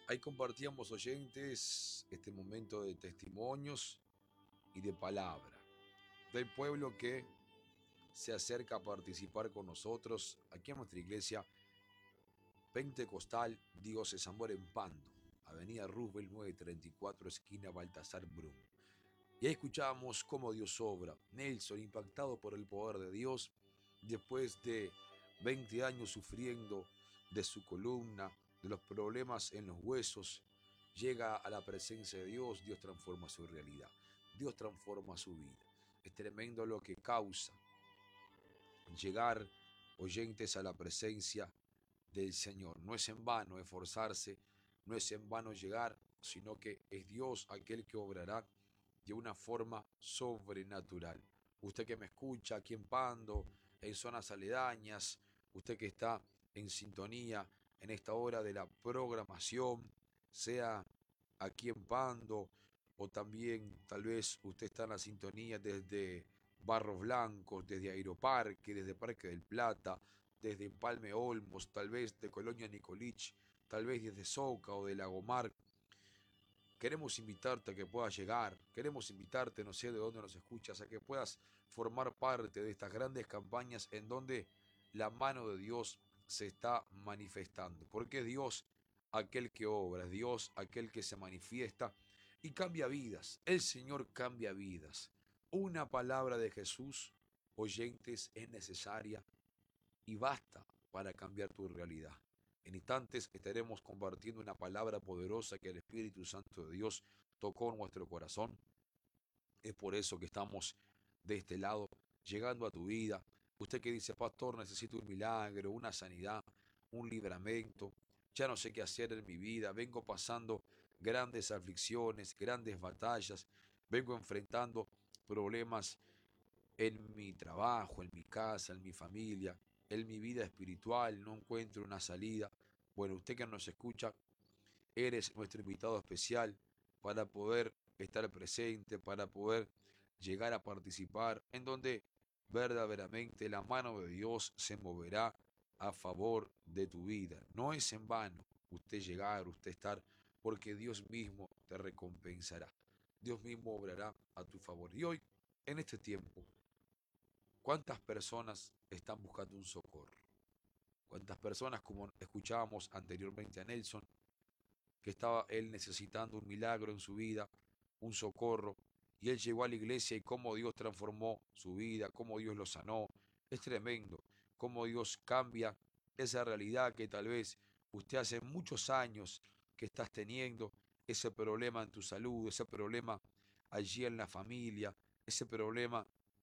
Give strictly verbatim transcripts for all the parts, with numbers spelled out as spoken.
Ahí compartíamos, oyentes, este momento de testimonios y de palabra del pueblo que se acerca a participar con nosotros aquí en nuestra iglesia Pentecostal Dios es Amor en Pando, Avenida Roosevelt novecientos treinta y cuatro, esquina Baltasar Brum. Y ahí escuchábamos cómo Dios obra. Nelson, impactado por el poder de Dios, después de veinte años sufriendo de su columna, de los problemas en los huesos, llega a la presencia de Dios. Dios transforma su realidad, Dios transforma su vida. Es tremendo lo que causa llegar, oyentes, a la presencia del Señor. No es en vano esforzarse, no es en vano llegar, sino que es Dios aquel que obrará de una forma sobrenatural. Usted que me escucha aquí en Pando, en zonas aledañas, usted que está en sintonía en esta hora de la programación, sea aquí en Pando o también tal vez usted está en la sintonía desde Barros Blancos, desde Aeroparque, desde Parque del Plata, desde Empalme Olmos, tal vez de Colonia Nicolich, tal vez desde Soca o de Lagomar. Queremos invitarte a que puedas llegar, queremos invitarte, no sé de dónde nos escuchas, a que puedas formar parte de estas grandes campañas en donde la mano de Dios se está manifestando. Porque es Dios aquel que obra, es Dios aquel que se manifiesta y cambia vidas. El Señor cambia vidas. Una palabra de Jesús, oyentes, es necesaria y basta para cambiar tu realidad. En instantes estaremos compartiendo una palabra poderosa que el Espíritu Santo de Dios tocó en nuestro corazón. Es por eso que estamos de este lado, llegando a tu vida. Usted que dice, pastor, necesito un milagro, una sanidad, un libramento. Ya no sé qué hacer en mi vida. Vengo pasando grandes aflicciones, grandes batallas. Vengo enfrentando problemas en mi trabajo, en mi casa, en mi familia, en mi vida espiritual. No encuentro una salida. Bueno, usted que nos escucha, eres nuestro invitado especial para poder estar presente, para poder llegar a participar, en donde verdaderamente la mano de Dios se moverá a favor de tu vida. No es en vano usted llegar, usted estar, porque Dios mismo te recompensará. Dios mismo obrará a tu favor. Y hoy, en este tiempo, ¿cuántas personas están buscando un socorro? ¿Cuántas personas, como escuchábamos anteriormente a Nelson, que estaba él necesitando un milagro en su vida, un socorro, y él llegó a la iglesia y cómo Dios transformó su vida, cómo Dios lo sanó? Es tremendo, cómo Dios cambia esa realidad que tal vez usted hace muchos años que estás teniendo, ese problema en tu salud, ese problema allí en la familia, ese problema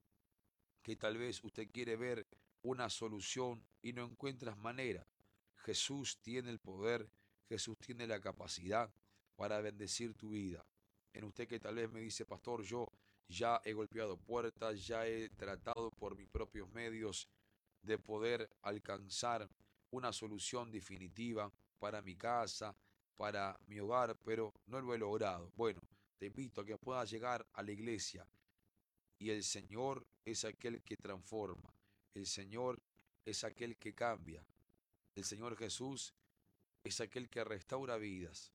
que tal vez usted quiere ver una solución y no encuentras manera. Jesús tiene el poder, Jesús tiene la capacidad para bendecir tu vida. En usted que tal vez me dice, pastor, yo ya he golpeado puertas, ya he tratado por mis propios medios de poder alcanzar una solución definitiva para mi casa, para mi hogar, pero no lo he logrado. Bueno, te invito a que puedas llegar a la iglesia, y el Señor es aquel que transforma, el Señor es aquel que cambia, el Señor Jesús es aquel que restaura vidas.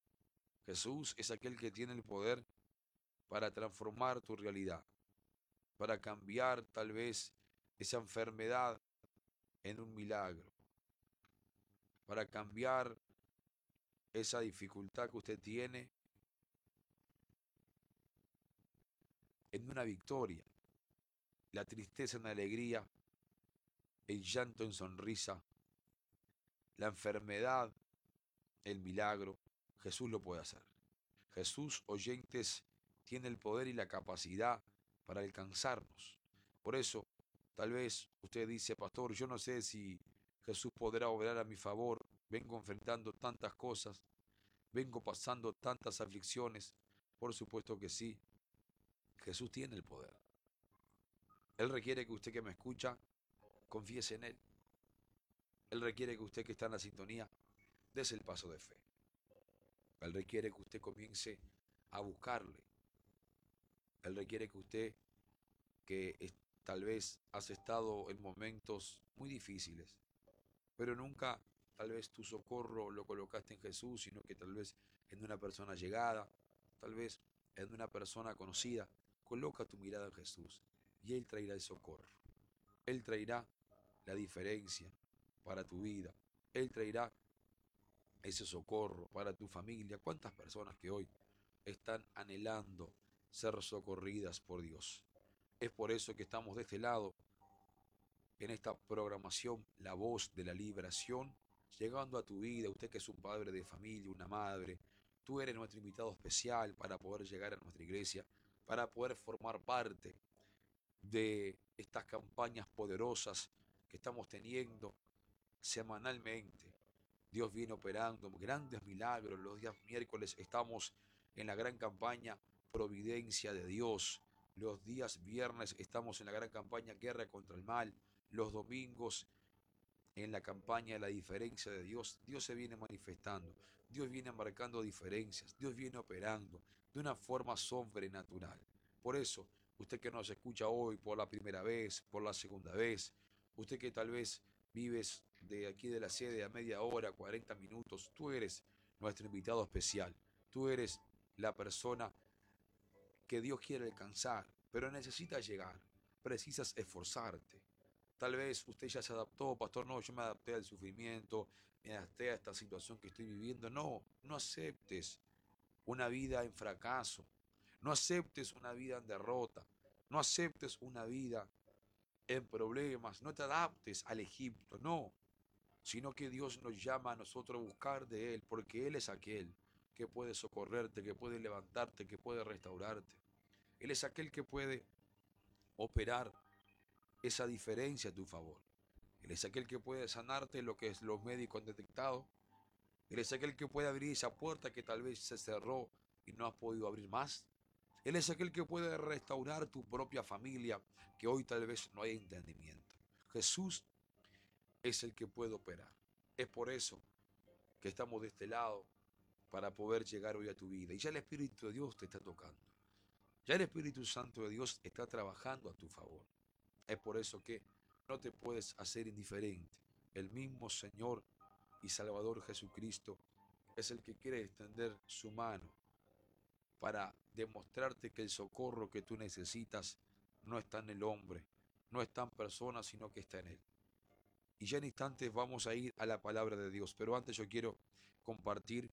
Jesús es aquel que tiene el poder para transformar tu realidad, para cambiar tal vez esa enfermedad en un milagro, para cambiar esa dificultad que usted tiene en una victoria, la tristeza en alegría, el llanto en sonrisa, la enfermedad, el milagro. Jesús lo puede hacer. Jesús, oyentes, tiene el poder y la capacidad para alcanzarnos. Por eso, tal vez usted dice, pastor, yo no sé si Jesús podrá obrar a mi favor. Vengo enfrentando tantas cosas, vengo pasando tantas aflicciones. Por supuesto que sí, Jesús tiene el poder. Él requiere que usted que me escucha, confiese en Él. Él requiere que usted que está en la sintonía, des el paso de fe. Él requiere que usted comience a buscarle. Él requiere que usted, que es, tal vez has estado en momentos muy difíciles, pero nunca tal vez tu socorro lo colocaste en Jesús, sino que tal vez en una persona llegada, tal vez en una persona conocida. Coloca tu mirada en Jesús y Él traerá el socorro. Él traerá la diferencia para tu vida. Él traerá ese socorro para tu familia. ¿Cuántas personas que hoy están anhelando ser socorridas por Dios? Es por eso que estamos de este lado en esta programación, La Voz de la Liberación, llegando a tu vida. Usted que es un padre de familia, una madre, tú eres nuestro invitado especial para poder llegar a nuestra iglesia, para poder formar parte de estas campañas poderosas que estamos teniendo semanalmente. Dios viene operando grandes milagros. Los días miércoles estamos en la gran campaña Providencia de Dios. Los días viernes estamos en la gran campaña Guerra contra el Mal. Los domingos en la campaña de la diferencia de Dios. Dios se viene manifestando. Dios viene marcando diferencias. Dios viene operando de una forma sobrenatural. Por eso, usted que nos escucha hoy por la primera vez, por la segunda vez, usted que tal vez vives de aquí de la sede a media hora, cuarenta minutos, tú eres nuestro invitado especial. Tú eres la persona que Dios quiere alcanzar, pero necesitas llegar. Precisas esforzarte. Tal vez usted ya se adaptó, pastor, no, yo me adapté al sufrimiento, me adapté a esta situación que estoy viviendo. No, no aceptes una vida en fracaso, no aceptes una vida en derrota, no aceptes una vida en problemas, no te adaptes al Egipto, no, sino que Dios nos llama a nosotros a buscar de Él, porque Él es aquel que puede socorrerte, que puede levantarte, que puede restaurarte. Él es aquel que puede operar esa diferencia a tu favor. Él es aquel que puede sanarte lo que los médicos han detectado. Él es aquel que puede abrir esa puerta que tal vez se cerró y no has podido abrir más. Él es aquel que puede restaurar tu propia familia, que hoy tal vez no hay entendimiento. Jesús es el que puede operar. Es por eso que estamos de este lado, para poder llegar hoy a tu vida. Y ya el Espíritu de Dios te está tocando. Ya el Espíritu Santo de Dios está trabajando a tu favor. Es por eso que no te puedes hacer indiferente. El mismo Señor y Salvador Jesucristo es el que quiere extender su mano para demostrarte que el socorro que tú necesitas no está en el hombre, no está en persona, sino que está en Él. Y ya en instantes vamos a ir a la palabra de Dios, pero antes yo quiero compartir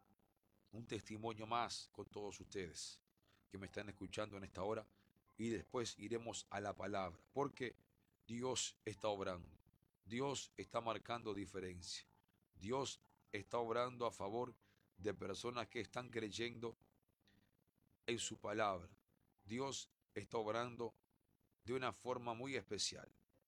un testimonio más con todos ustedes que me están escuchando en esta hora, y después iremos a la palabra, porque Dios está obrando, Dios está marcando diferencia, Dios está obrando a favor de personas que están creyendo en su palabra. Dios está obrando de una forma muy especial,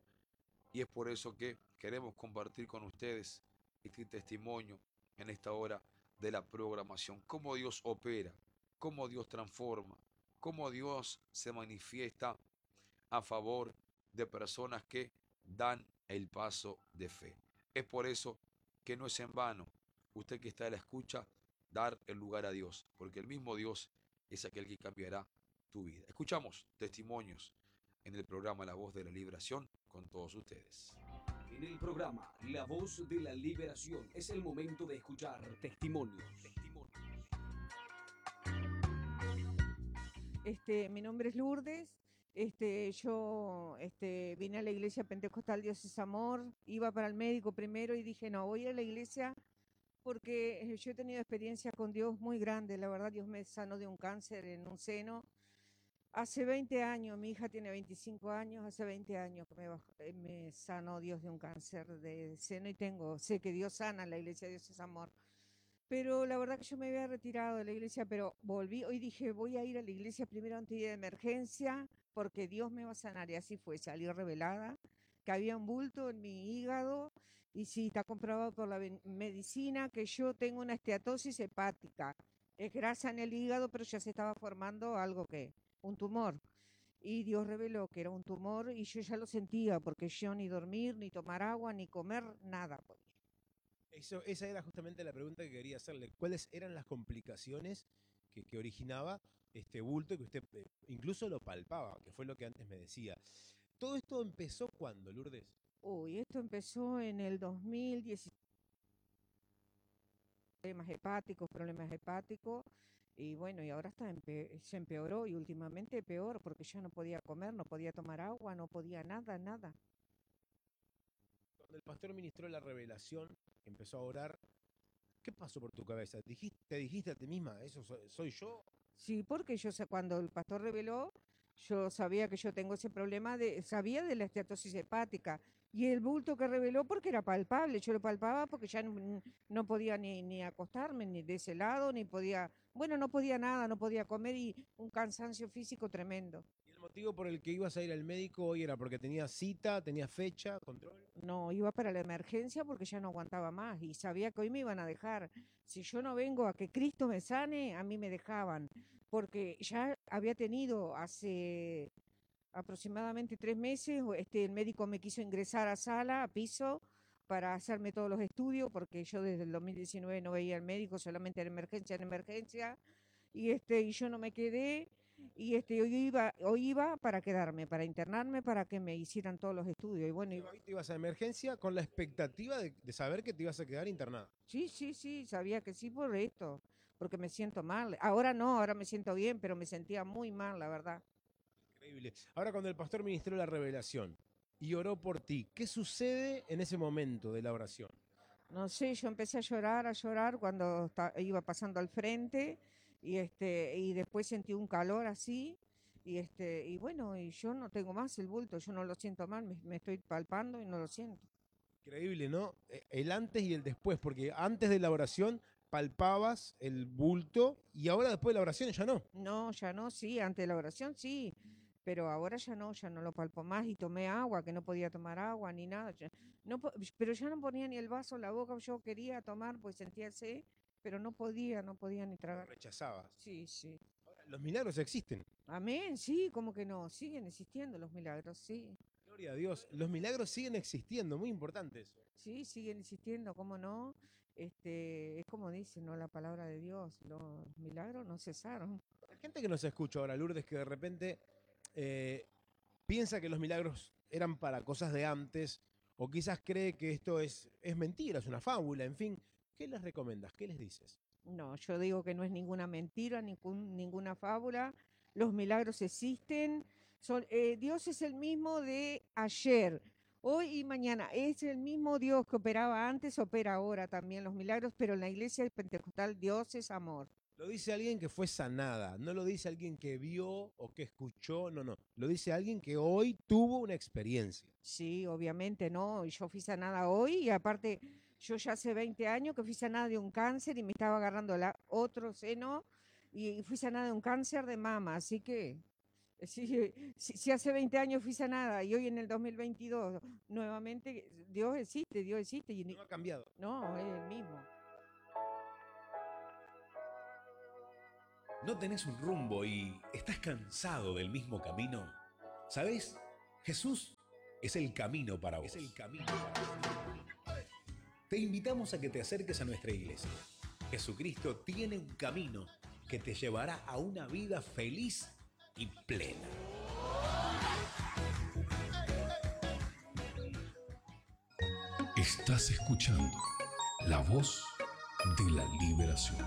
y es por eso que queremos compartir con ustedes este testimonio en esta hora de la programación, cómo Dios opera, cómo Dios transforma, cómo Dios se manifiesta a favor de personas que dan el paso de fe. Es por eso que no es en vano, usted que está a la escucha, dar el lugar a Dios, porque el mismo Dios es aquel que cambiará tu vida. Escuchamos testimonios en el programa La Voz de la Liberación con todos ustedes. En el programa La Voz de la Liberación es el momento de escuchar testimonios. testimonios. Este, mi nombre es Lourdes. Este, yo este, vine a la iglesia pentecostal Dios es Amor. Iba para el médico primero y dije, no, voy a la iglesia porque yo he tenido experiencias con Dios muy grandes. La verdad, Dios me sanó de un cáncer en un seno. Hace veinte años, mi hija tiene veinticinco años, hace veinte años que me, bajó- eh, me sanó Dios de un cáncer de seno y tengo, sé que Dios sana, la iglesia Dios es Amor. Pero la verdad que yo me había retirado de la iglesia, pero volví, hoy dije, voy a ir a la iglesia primero antes de emergencia, porque Dios me va a sanar. Y así fue, salí revelada, que había un bulto en mi hígado, y sí, está comprobado por la ven- medicina que yo tengo una esteatosis hepática. Es grasa en el hígado, pero ya se estaba formando algo que, un tumor. Y Dios reveló que era un tumor y yo ya lo sentía, porque yo ni dormir, ni tomar agua, ni comer, nada podía. Eso, esa era justamente la pregunta que quería hacerle. ¿Cuáles eran las complicaciones que, que originaba este bulto que usted eh, incluso lo palpaba, que fue lo que antes me decía? ¿Todo esto empezó cuándo, Lourdes? Uy, esto empezó en el dos mil dieciséis. problemas hepáticos, problemas hepáticos. Y bueno, y ahora está empe- se empeoró y últimamente peor porque ya no podía comer, no podía tomar agua, no podía nada, nada. Cuando el pastor ministró la revelación, empezó a orar, ¿qué pasó por tu cabeza? ¿Dijiste, ¿Te dijiste a ti misma, eso soy, soy yo? Sí, porque yo sa- cuando el pastor reveló, yo sabía que yo tengo ese problema de, sabía de la esteatosis hepática. Y el bulto que reveló porque era palpable, yo lo palpaba porque ya no, no podía ni, ni acostarme ni de ese lado, ni podía, bueno, no podía nada, no podía comer y un cansancio físico tremendo. ¿Y el motivo por el que ibas a ir al médico hoy era porque tenías cita, tenías fecha, control? No, iba para la emergencia porque ya no aguantaba más y sabía que hoy me iban a dejar. Si yo no vengo a que Cristo me sane, a mí me dejaban, porque ya había tenido hace aproximadamente tres meses, o este, el médico me quiso ingresar a sala, a piso, para hacerme todos los estudios, porque yo desde el dos mil diecinueve no veía al médico, solamente en emergencia, en emergencia, y este, y yo no me quedé, y este, hoy iba, hoy iba para quedarme, para internarme, para que me hicieran todos los estudios, y O bueno, sea, iba- hoy te ibas a emergencia con la expectativa de, de saber que te ibas a quedar internada. sí, sí, sí, sabía que sí por esto, porque me siento mal. Ahora no, ahora me siento bien, pero me sentía muy mal, la verdad. Increíble. Ahora, cuando el pastor ministró la revelación y oró por ti, ¿qué sucede en ese momento de la oración? No sé, yo empecé a llorar, a llorar cuando esta- iba pasando al frente y este y después sentí un calor así y este y bueno, y yo no tengo más el bulto, yo no lo siento mal, me, me estoy palpando y no lo siento. Increíble, ¿no? Eh, El antes y el después, porque antes de la oración palpabas el bulto y ahora después de la oración ya no. No, ya no, sí, antes de la oración sí, pero ahora ya no, ya no lo palpo más y tomé agua, que no podía tomar agua ni nada, ya- no, po- pero ya no ponía ni el vaso en la boca, yo quería tomar, pues sentía sed, pero no podía, no podía ni Lo tragar. rechazabas. Sí, sí. Ahora, los milagros existen. Amén, sí, como que no, siguen existiendo los milagros, sí, Gloria a Dios. Los milagros siguen existiendo, muy importante eso. sí, siguen existiendo, cómo no, este, es como dice, ¿no? La palabra de Dios, los milagros no cesaron. La gente que nos escucha ahora, Lourdes, que de repente eh, piensa que los milagros eran para cosas de antes, o quizás cree que esto es, es mentira, es una fábula, en fin, ¿qué les recomiendas? ¿Qué les dices? No, yo digo que no es ninguna mentira, ningún, ninguna fábula, los milagros existen, son, eh, Dios es el mismo de ayer, hoy y mañana, es el mismo Dios que operaba antes, opera ahora también los milagros, pero en la iglesia pentecostal Dios es amor. Lo dice alguien que fue sanada, no lo dice alguien que vio o que escuchó, no, no. Lo dice alguien que hoy tuvo una experiencia. Sí, obviamente, ¿no? Y yo fui sanada hoy y aparte yo ya hace veinte años que fui sanada de un cáncer y me estaba agarrando la, otro seno y fui sanada de un cáncer de mama, así que eh, sí, si, si hace veinte años fui sanada y hoy en el dos mil veintidós nuevamente Dios existe, Dios existe y ni- No ha cambiado. no, es el mismo. ¿No tenés un rumbo y estás cansado del mismo camino? ¿Sabés? Jesús es el camino para vos. Es el camino para vos. Te invitamos a que te acerques a nuestra iglesia. Jesucristo tiene un camino que te llevará a una vida feliz y plena. Estás escuchando la voz de la liberación.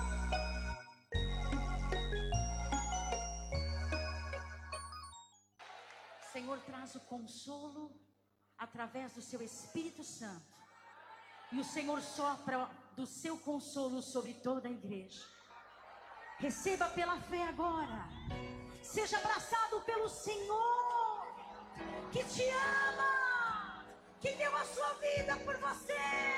Senhor, traz o consolo através do seu Espírito Santo. E o Senhor sopra do seu consolo sobre toda a igreja. Receba pela fé agora. Seja abraçado pelo Senhor, que te ama, que deu a sua vida por você.